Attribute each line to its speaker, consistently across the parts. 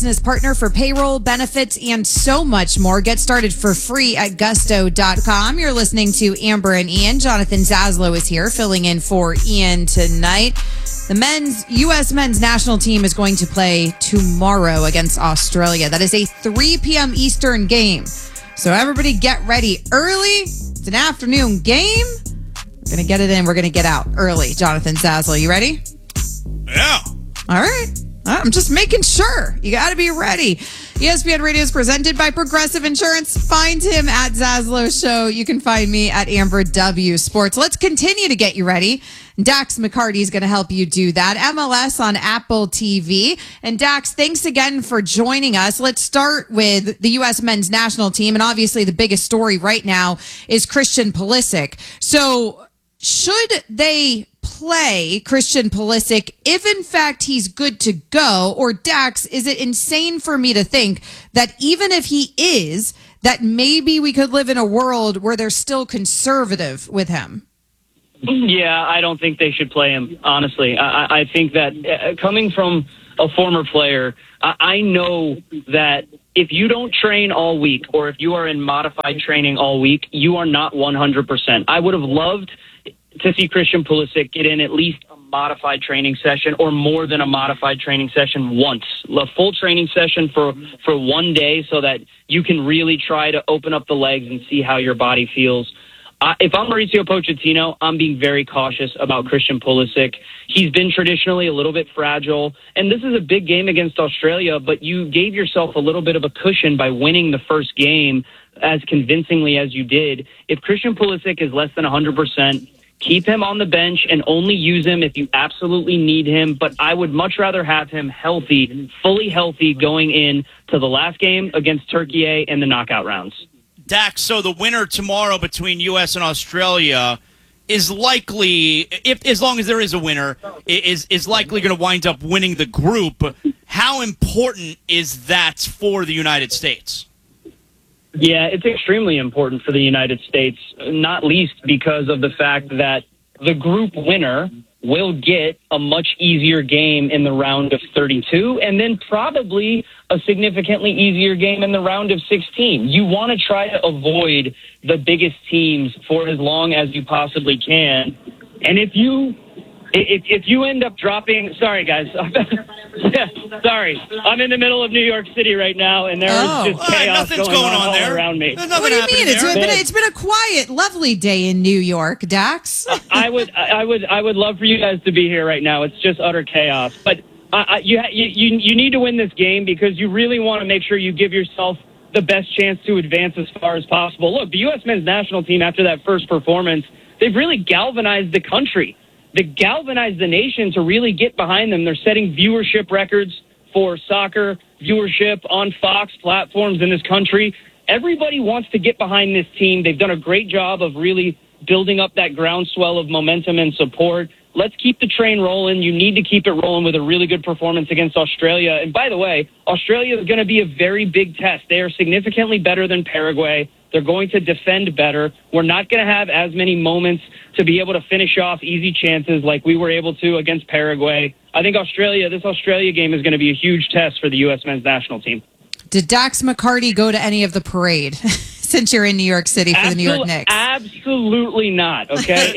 Speaker 1: Business partner for payroll, benefits, and so much more. Get started for free at gusto.com. You're listening to Amber and Ian. Jonathan Zaslow is here filling in for Ian tonight. The U.S. men's national team is going to play tomorrow against Australia. That is a 3 p.m. Eastern game. So everybody get ready early. It's an afternoon game. We're going to get it in. We're going to get out early. Jonathan Zaslow, you ready?
Speaker 2: Yeah.
Speaker 1: All right. I'm just making sure. You got to be ready. ESPN Radio is presented by Progressive Insurance. Find him at Zaslow Show. You can find me at Amber W Sports. Let's continue to get you ready. Dax McCarty is going to help you do that. MLS on Apple TV. And Dax, thanks again for joining us. Let's start with the U.S. men's national team. And obviously the biggest story right now is Christian Pulisic. So should they play Christian Pulisic if in fact he's good to go? Or Dax, is it insane for me to think that even if he is, that maybe we could live in a world where they're still conservative with him?
Speaker 3: Yeah, I don't think they should play him, honestly. I think that coming from a former player, I know that if you don't train all week or if you are in modified training all week, you are not 100%. I would have loved to see Christian Pulisic get in at least a modified training session or more than a modified training session once. A full training session for 1 day so that you can really try to open up the legs and see how your body feels. If I'm Mauricio Pochettino, I'm being very cautious about Christian Pulisic. He's been traditionally a little bit fragile, and this is a big game against Australia, but you gave yourself a little bit of a cushion by winning the first game as convincingly as you did. If Christian Pulisic is less than 100%, keep him on the bench and only use him if you absolutely need him. But I would much rather have him healthy, fully healthy, going in to the last game against Turkey and the knockout rounds.
Speaker 2: Dax, so the winner tomorrow between U.S. and Australia is likely, as long as there is a winner, is likely going to wind up winning the group. How important is that for the United States?
Speaker 3: Yeah, it's extremely important for the United States, not least because of the fact that the group winner will get a much easier game in the round of 32 and then probably a significantly easier game in the round of 16. You want to try to avoid the biggest teams for as long as you possibly can. And if you end up dropping, sorry guys, sorry, I'm in the middle of New York City right now, and there is just chaos
Speaker 2: nothing's going on
Speaker 3: all
Speaker 2: there.
Speaker 3: around me.
Speaker 2: What
Speaker 1: do you mean? It's been a quiet, lovely day in New York, Dax.
Speaker 3: I would love for you guys to be here right now. It's just utter chaos. But you need to win this game because you really want to make sure you give yourself the best chance to advance as far as possible. Look, the U.S. men's national team, after that first performance, they've really galvanized the country. They galvanized the nation to really get behind them. They're setting viewership records for soccer viewership on Fox platforms in this country. Everybody wants to get behind this team. They've done a great job of really building up that groundswell of momentum and support. Let's keep the train rolling. You need to keep it rolling with a really good performance against Australia. And by the way, Australia is going to be a very big test. They are significantly better than Paraguay. They're going to defend better. We're not going to have as many moments to be able to finish off easy chances like we were able to against Paraguay. I think this Australia game is going to be a huge test for the U.S. men's national team.
Speaker 1: Did Dax McCarty go to any of the parade since you're in New York City for the New York Knicks?
Speaker 3: Absolutely not, okay?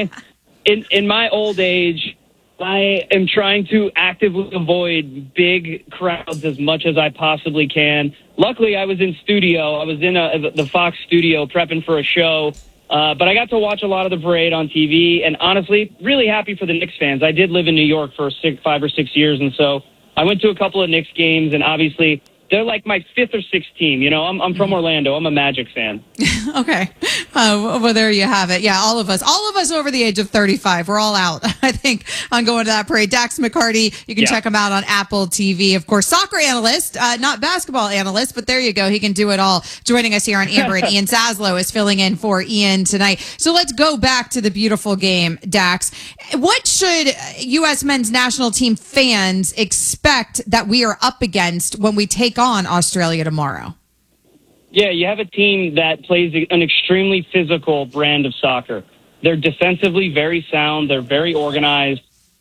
Speaker 3: In my old age, I am trying to actively avoid big crowds as much as I possibly can. Luckily, I was in studio. I was in the Fox studio prepping for a show, but I got to watch a lot of the parade on TV, and honestly, really happy for the Knicks fans. I did live in New York for 5 or 6 years, and so I went to a couple of Knicks games, and obviously they're like my fifth or sixth team. You know, I'm from Orlando. I'm a Magic fan.
Speaker 1: Okay. Well, there you have it. Yeah, all of us over the age of 35, we're all out, I think, on going to that parade. Dax McCarty, you can check him out on Apple TV. Of course, soccer analyst, not basketball analyst, but there you go. He can do it all. Joining us here on Amber and Ian Zaslow is filling in for Ian tonight. So let's go back to the beautiful game, Dax. What should U.S. men's national team fans expect that we are up against when we take on Australia tomorrow?
Speaker 3: Yeah, you have a team that plays an extremely physical brand of soccer. They're defensively very sound. They're very organized.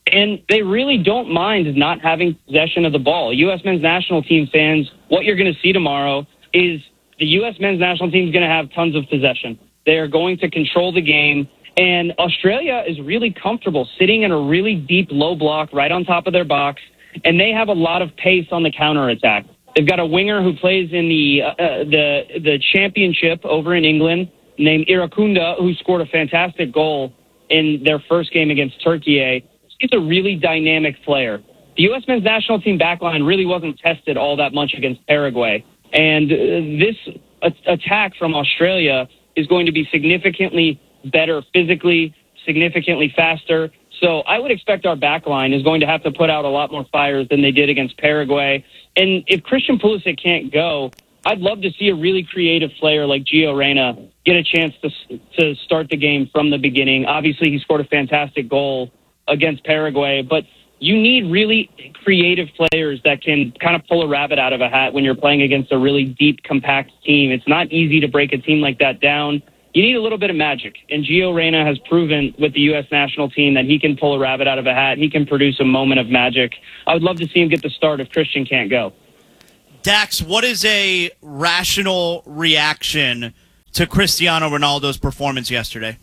Speaker 3: And they really don't mind not having possession of the ball. U.S. men's national team fans, what you're going to see tomorrow is the U.S. men's national team is going to have tons of possession. They are going to control the game. And Australia is really comfortable sitting in a really deep low block right on top of their box. And they have a lot of pace on the counterattack. They've got a winger who plays in the championship over in England named Irakunda, who scored a fantastic goal in their first game against Turkey. He's a really dynamic player. The U.S. men's national team backline really wasn't tested all that much against Paraguay. And this attack from Australia is going to be significantly better physically, significantly faster. So I would expect our backline is going to have to put out a lot more fires than they did against Paraguay. And if Christian Pulisic can't go, I'd love to see a really creative player like Gio Reyna get a chance to start the game from the beginning. Obviously, he scored a fantastic goal against Paraguay, but you need really creative players that can kind of pull a rabbit out of a hat when you're playing against a really deep, compact team. It's not easy to break a team like that down. You need a little bit of magic, and Gio Reyna has proven with the U.S. national team that he can pull a rabbit out of a hat. He can produce a moment of magic. I would love to see him get the start if Christian can't go.
Speaker 2: Dax, what is a rational reaction to Cristiano Ronaldo's performance yesterday?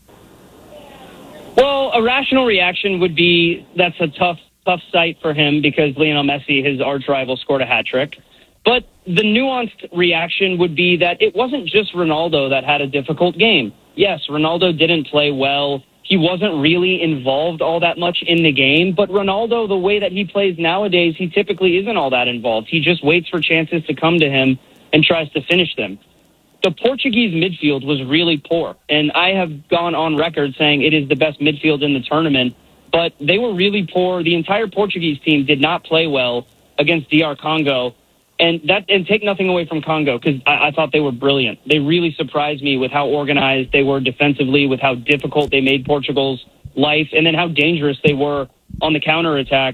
Speaker 3: Well, a rational reaction would be that's a tough sight for him because Lionel Messi, his arch rival, scored a hat trick. But the nuanced reaction would be that it wasn't just Ronaldo that had a difficult game. Yes, Ronaldo didn't play well. He wasn't really involved all that much in the game. But Ronaldo, the way that he plays nowadays, he typically isn't all that involved. He just waits for chances to come to him and tries to finish them. The Portuguese midfield was really poor, and I have gone on record saying it is the best midfield in the tournament, but they were really poor. The entire Portuguese team did not play well against DR Congo, and take nothing away from Congo, because I thought they were brilliant. They really surprised me with how organized they were defensively, with how difficult they made Portugal's life, and then how dangerous they were on the counterattack.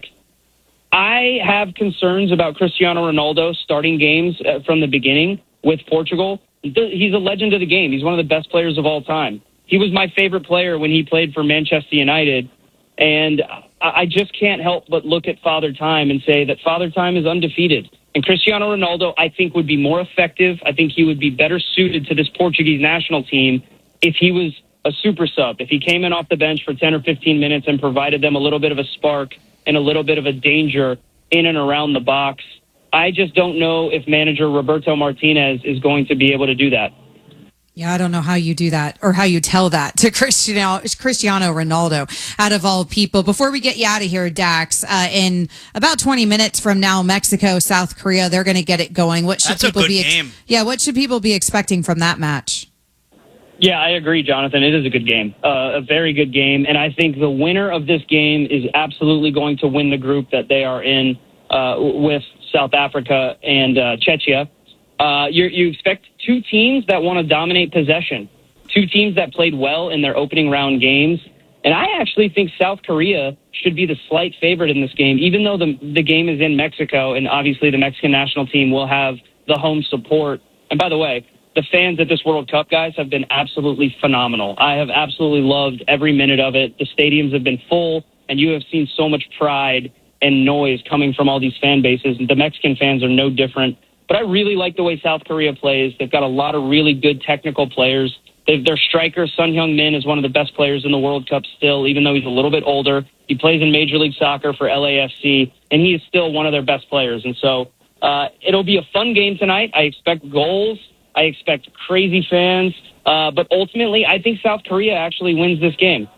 Speaker 3: I have concerns about Cristiano Ronaldo starting games from the beginning with Portugal. He's a legend of the game. He's one of the best players of all time. He was my favorite player when he played for Manchester United. And I just can't help but look at Father Time and say that Father Time is undefeated. And Cristiano Ronaldo, I think, would be more effective. I think he would be better suited to this Portuguese national team if he was a super sub, if he came in off the bench for 10 or 15 minutes and provided them a little bit of a spark and a little bit of a danger in and around the box. I just don't know if manager Roberto Martinez is going to be able to do that.
Speaker 1: Yeah, I don't know how you do that or how you tell that to Cristiano Ronaldo, out of all people. Before we get you out of here, Dax, in about 20 minutes from now, Mexico, South Korea, they're going to get it going. What should people be? What should people be expecting from that match?
Speaker 3: Yeah, I agree, Jonathan. It is a good game, a very good game, and I think the winner of this game is absolutely going to win the group that they are in with South Africa and Czechia. You expect two teams that want to dominate possession, two teams that played well in their opening round games. And I actually think South Korea should be the slight favorite in this game, even though the game is in Mexico, and obviously the Mexican national team will have the home support. And by the way, the fans at this World Cup, guys, have been absolutely phenomenal. I have absolutely loved every minute of it. The stadiums have been full, and you have seen so much pride and noise coming from all these fan bases. And the Mexican fans are no different. But I really like the way South Korea plays. They've got a lot of really good technical players. Their striker, Son Heung-min, is one of the best players in the World Cup still, even though he's a little bit older. He plays in Major League Soccer for LAFC, and he is still one of their best players. And so it'll be a fun game tonight. I expect goals. I expect crazy fans. But ultimately, I think South Korea actually wins this game.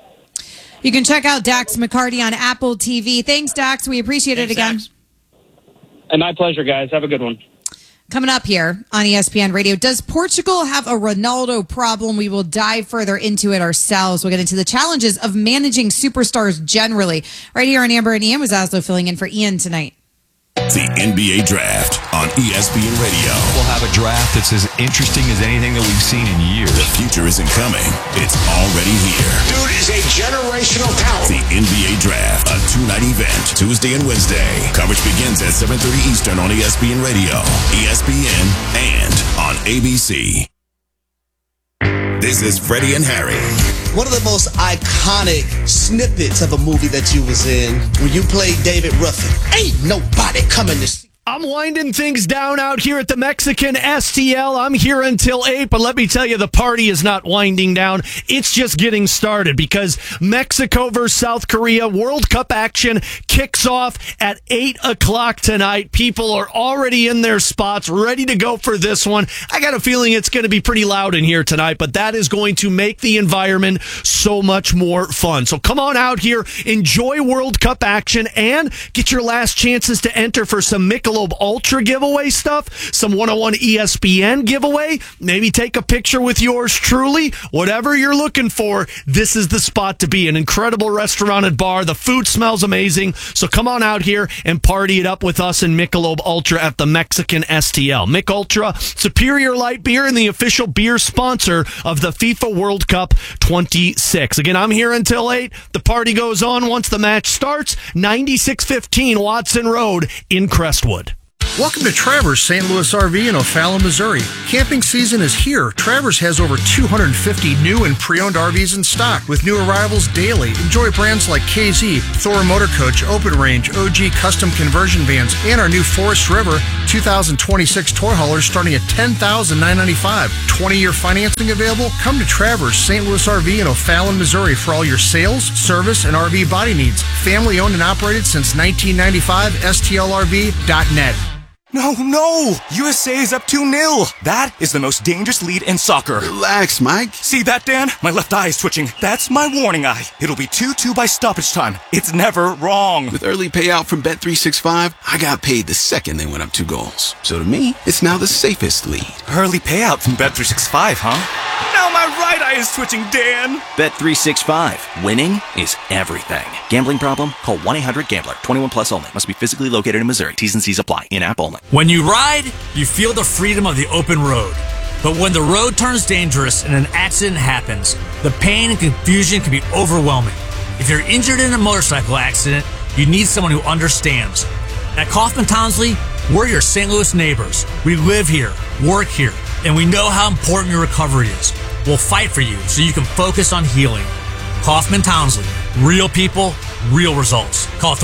Speaker 1: You can check out Dax McCarty on Apple TV. Thanks, Dax. We appreciate it again.
Speaker 2: Dax.
Speaker 3: And my pleasure, guys. Have a good one.
Speaker 1: Coming up here on ESPN Radio, does Portugal have a Ronaldo problem? We will dive further into it ourselves. We'll get into the challenges of managing superstars generally. Right here on Amber and Ian, with Zaslow filling in for Ian tonight.
Speaker 4: The NBA Draft on ESPN Radio.
Speaker 5: We'll have a draft that's as interesting as anything that we've seen in years.
Speaker 4: The future isn't coming. It's already here.
Speaker 6: Dude is a generational talent.
Speaker 4: The NBA Draft, a two-night event, Tuesday and Wednesday. Coverage begins at 7:30 Eastern on ESPN Radio, ESPN, and on ABC. This is Freddie and Harry.
Speaker 7: One of the most iconic snippets of a movie that you was in when you played David Ruffin. Ain't nobody coming to see.
Speaker 8: I'm winding things down out here at the Mexican STL. I'm here until 8, but let me tell you, the party is not winding down. It's just getting started because Mexico versus South Korea World Cup action kicks off at 8 o'clock tonight. People are already in their spots, ready to go for this one. I got a feeling it's going to be pretty loud in here tonight, but that is going to make the environment so much more fun. So come on out here, enjoy World Cup action, and get your last chances to enter for some Michelob Ultra giveaway stuff, some 101 ESPN giveaway, maybe take a picture with yours truly. Whatever you're looking for, this is the spot to be. An incredible restaurant and bar. The food smells amazing. So come on out here and party it up with us in Michelob Ultra at the Mexican STL. Mich Ultra, superior light beer and the official beer sponsor of the FIFA World Cup 26. Again, I'm here until 8. The party goes on once the match starts. 9615 Watson Road in Crestwood.
Speaker 9: Welcome to Travers St. Louis RV in O'Fallon, Missouri. Camping season is here. Travers has over 250 new and pre-owned RVs in stock with new arrivals daily. Enjoy brands like KZ, Thor Motor Coach, Open Range, OG Custom Conversion Vans, and our new Forest River 2026 toy haulers starting at $10,995. 20-year financing available? Come to Travers St. Louis RV in O'Fallon, Missouri for all your sales, service, and RV body needs. Family owned and operated since 1995. STLRV.net.
Speaker 10: No! USA is up 2-0. That is the most dangerous lead in soccer.
Speaker 11: Relax, Mike.
Speaker 10: See that, Dan? My left eye is twitching. That's my warning eye. It'll be 2-2 by stoppage time. It's never wrong.
Speaker 11: With early payout from Bet365, I got paid the second they went up 2 goals. So to me, it's now the safest lead.
Speaker 10: Early payout from Bet365, huh? Now my right eye is twitching, Dan.
Speaker 12: Bet365. Winning is everything. Gambling problem? Call 1-800-GAMBLER. 21 plus only. Must be physically located in Missouri. T's and C's apply. In-app only.
Speaker 13: When you ride, you feel the freedom of the open road. But when the road turns dangerous and an accident happens, the pain and confusion can be overwhelming. If you're injured in a motorcycle accident, you need someone who understands. At Kaufman Townsley, we're your St. Louis neighbors. We live here, work here, and we know how important your recovery is. We'll fight for you so you can focus on healing. Kaufman Townsley. Real people, real results. Call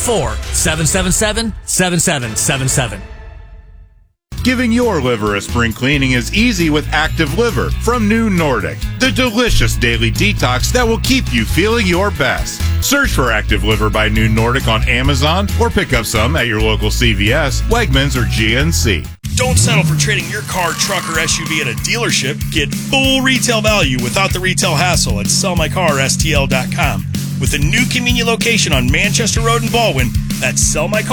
Speaker 13: 314-777-7777.
Speaker 14: Giving your liver a spring cleaning is easy with Active Liver from New Nordic, the delicious daily detox that will keep you feeling your best. Search for Active Liver by New Nordic on Amazon or pick up some at your local CVS, Wegmans, or GNC.
Speaker 15: Don't settle for trading your car, truck, or SUV at a dealership. Get full retail value without the retail hassle at sellmycarstl.com. With a new convenient location on Manchester Road in Baldwin, that's sellmycar